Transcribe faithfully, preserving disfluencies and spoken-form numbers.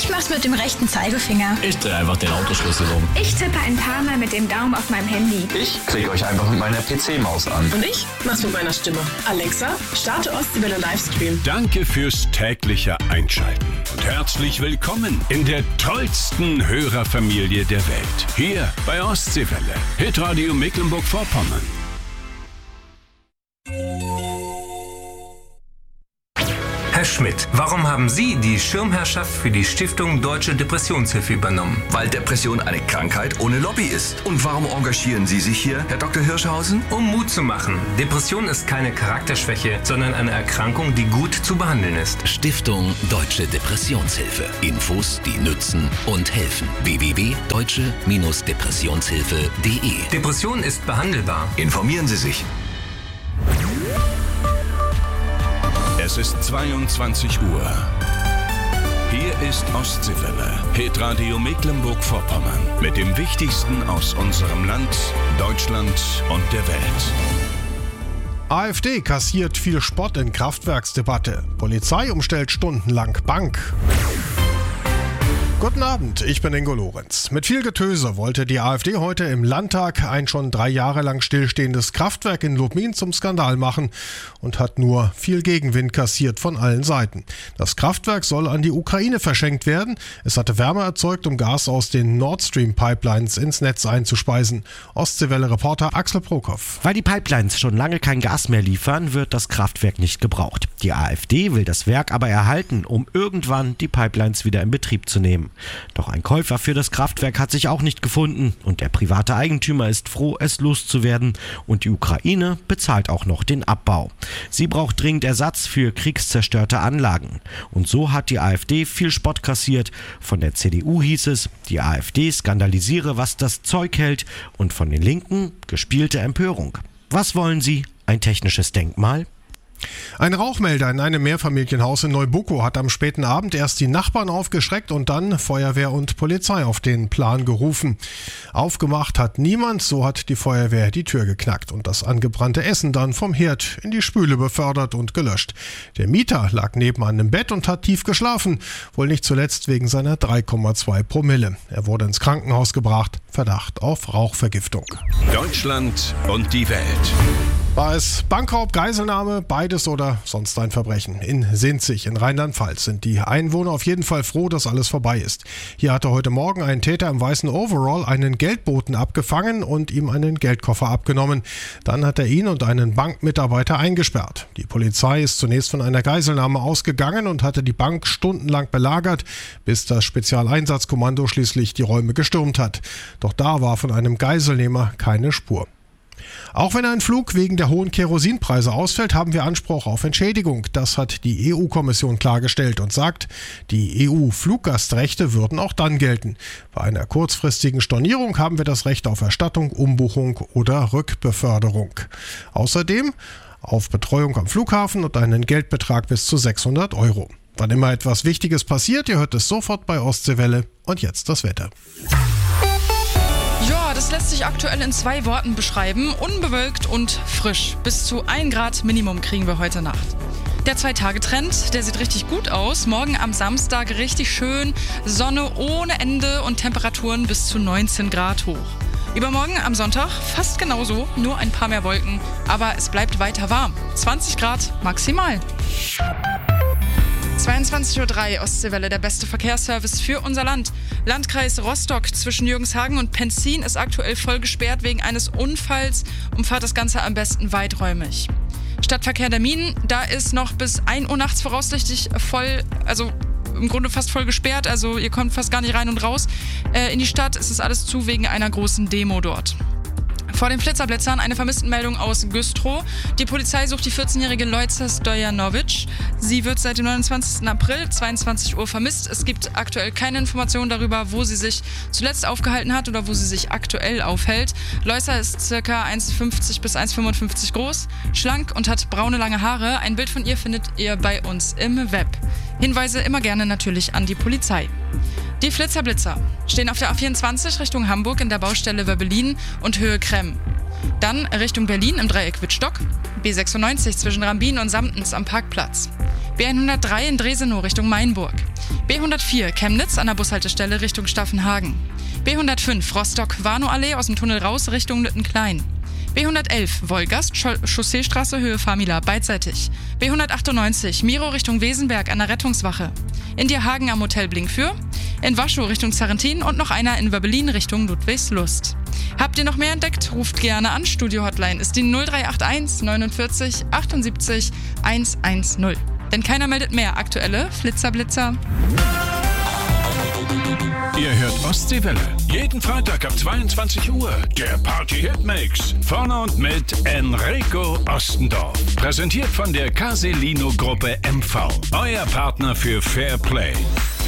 Ich mach's mit dem rechten Zeigefinger. Ich drehe einfach den Autoschlüssel um. Ich tippe ein paar Mal mit dem Daumen auf meinem Handy. Ich klicke euch einfach mit meiner P C-Maus an. Und ich mach's mit meiner Stimme. Alexa, starte Ostseewelle Livestream. Danke fürs tägliche Einschalten und herzlich willkommen in der tollsten Hörerfamilie der Welt. Hier bei Ostseewelle, Hitradio Mecklenburg-Vorpommern. Herr Schmidt, warum haben Sie die Schirmherrschaft für die Stiftung Deutsche Depressionshilfe übernommen? Weil Depression eine Krankheit ohne Lobby ist. Und warum engagieren Sie sich hier, Herr Doktor Hirschhausen? Um Mut zu machen. Depression ist keine Charakterschwäche, sondern eine Erkrankung, die gut zu behandeln ist. Stiftung Deutsche Depressionshilfe. Infos, die nützen und helfen. w w w punkt deutsche Depressionshilfe punkt d e. Depression ist behandelbar. Informieren Sie sich. Es ist zweiundzwanzig Uhr. Hier ist Ostseewelle, Hitradio Mecklenburg-Vorpommern. Mit dem Wichtigsten aus unserem Land, Deutschland und der Welt. AfD kassiert viel Spott in Kraftwerksdebatte. Polizei umstellt stundenlang Bank. Guten Abend, ich bin Ingo Lorenz. Mit viel Getöse wollte die AfD heute im Landtag ein schon drei Jahre lang stillstehendes Kraftwerk in Lubmin zum Skandal machen und hat nur viel Gegenwind kassiert von allen Seiten. Das Kraftwerk soll an die Ukraine verschenkt werden. Es hatte Wärme erzeugt, um Gas aus den Nord Stream Pipelines ins Netz einzuspeisen. Ostseewelle-Reporter Axel Prokop. Weil die Pipelines schon lange kein Gas mehr liefern, wird das Kraftwerk nicht gebraucht. Die AfD will das Werk aber erhalten, um irgendwann die Pipelines wieder in Betrieb zu nehmen. Doch ein Käufer für das Kraftwerk hat sich auch nicht gefunden und der private Eigentümer ist froh, es loszuwerden und die Ukraine bezahlt auch noch den Abbau. Sie braucht dringend Ersatz für kriegszerstörte Anlagen. Und so hat die AfD viel Spott kassiert. Von der C D U hieß es, die AfD skandalisiere, was das Zeug hält, und von den Linken gespielte Empörung. Was wollen sie? Ein technisches Denkmal? Ein Rauchmelder in einem Mehrfamilienhaus in Neubuckow hat am späten Abend erst die Nachbarn aufgeschreckt und dann Feuerwehr und Polizei auf den Plan gerufen. Aufgemacht hat niemand, so hat die Feuerwehr die Tür geknackt und das angebrannte Essen dann vom Herd in die Spüle befördert und gelöscht. Der Mieter lag nebenan im Bett und hat tief geschlafen, wohl nicht zuletzt wegen seiner drei Komma zwei Promille. Er wurde ins Krankenhaus gebracht, Verdacht auf Rauchvergiftung. Deutschland und die Welt. War es Bankraub, Geiselnahme, beides oder sonst ein Verbrechen? In Sinzig in Rheinland-Pfalz sind die Einwohner auf jeden Fall froh, dass alles vorbei ist. Hier hatte heute Morgen ein Täter im weißen Overall einen Geldboten abgefangen und ihm einen Geldkoffer abgenommen. Dann hat er ihn und einen Bankmitarbeiter eingesperrt. Die Polizei ist zunächst von einer Geiselnahme ausgegangen und hatte die Bank stundenlang belagert, bis das Spezialeinsatzkommando schließlich die Räume gestürmt hat. Doch da war von einem Geiselnehmer keine Spur. Auch wenn ein Flug wegen der hohen Kerosinpreise ausfällt, haben wir Anspruch auf Entschädigung. Das hat die E U-Kommission klargestellt und sagt, die E U-Fluggastrechte würden auch dann gelten. Bei einer kurzfristigen Stornierung haben wir das Recht auf Erstattung, Umbuchung oder Rückbeförderung. Außerdem auf Betreuung am Flughafen und einen Geldbetrag bis zu sechshundert Euro. Wann immer etwas Wichtiges passiert, ihr hört es sofort bei Ostseewelle. Und jetzt das Wetter. Ja, das lässt sich aktuell in zwei Worten beschreiben. Unbewölkt und frisch. Bis zu ein Grad Minimum kriegen wir heute Nacht. Der Zwei-Tage-Trend, der sieht richtig gut aus. Morgen am Samstag richtig schön. Sonne ohne Ende und Temperaturen bis zu neunzehn Grad hoch. Übermorgen am Sonntag fast genauso, nur ein paar mehr Wolken. Aber es bleibt weiter warm. zwanzig Grad maximal. zweiundzwanzig Uhr drei, Ostseewelle, der beste Verkehrsservice für unser Land. Landkreis Rostock zwischen Jürgenshagen und Penzin ist aktuell voll gesperrt wegen eines Unfalls. Umfahrt das Ganze am besten weiträumig. Stadtverkehr der Minen, da ist noch bis ein Uhr nachts voraussichtlich voll, also im Grunde fast voll gesperrt, also ihr kommt fast gar nicht rein und raus. Äh, in die Stadt ist es alles zu wegen einer großen Demo dort. Vor den Flitzerblitzern eine Vermisstenmeldung aus Güstrow. Die Polizei sucht die vierzehnjährige Lojza Stojanovic. Sie wird seit dem neunundzwanzigsten April zweiundzwanzig Uhr vermisst. Es gibt aktuell keine Informationen darüber, wo sie sich zuletzt aufgehalten hat oder wo sie sich aktuell aufhält. Lojza ist ca. eins Komma fünfzig bis eins Komma fünfundfünfzig groß, schlank und hat braune lange Haare. Ein Bild von ihr findet ihr bei uns im Web. Hinweise immer gerne natürlich an die Polizei. Die Flitzerblitzer stehen auf der A vierundzwanzig Richtung Hamburg in der Baustelle Wöbbelin und Höhe Kremm. Dann Richtung Berlin im Dreieck Wittstock, B sechsundneunzig zwischen Rambin und Samtens am Parkplatz. B hundertdrei in Dresenow Richtung Mainburg. B hundertvier Chemnitz an der Bushaltestelle Richtung Staffenhagen. B hundertfünf Rostock-Warnow-Allee aus dem Tunnel raus Richtung Lüttenklein. B hundertelf Wolgast, Chausseestraße, Höhe Famila, beidseitig. B hundertachtundneunzig Miro Richtung Wesenberg an der Rettungswache. In Dierhagen am Hotel Blinkfür. In Waschow Richtung Zarrentin und noch einer in Wöbbelin Richtung Ludwigslust. Habt ihr noch mehr entdeckt? Ruft gerne an. Studio-Hotline ist die null drei acht eins neunundvierzig achtundsiebzig hundertzehn. Denn keiner meldet mehr. Aktuelle Flitzer-Blitzer. Ihr hört Ostseewelle. Jeden Freitag ab zweiundzwanzig Uhr. Der Party-Hitmix. Vorne und mit Enrico Ostendorf. Präsentiert von der Caselino-Gruppe M V. Euer Partner für Fair Play.